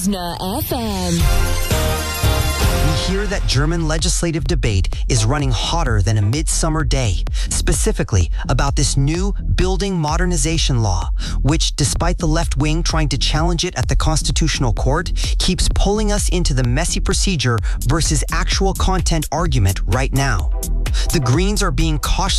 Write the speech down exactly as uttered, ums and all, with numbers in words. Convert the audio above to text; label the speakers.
Speaker 1: Listener F M.
Speaker 2: We hear that German legislative debate is running hotter than a midsummer day, specifically about this new building modernization law, which, despite the left wing trying to challenge it at the Constitutional Court, keeps pulling us into the messy procedure versus actual content argument right now. The Greens are being cautious